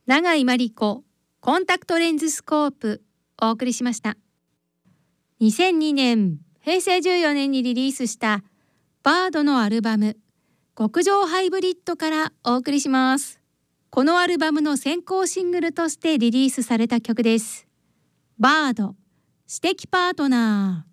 永井真理子コンタクトレンズスコープお送りしました。2002年平成14年にリリースしたバードのアルバム極上ハイブリッドからお送りします。このアルバムの先行シングルとしてリリースされた曲です。バード、私的パートナー。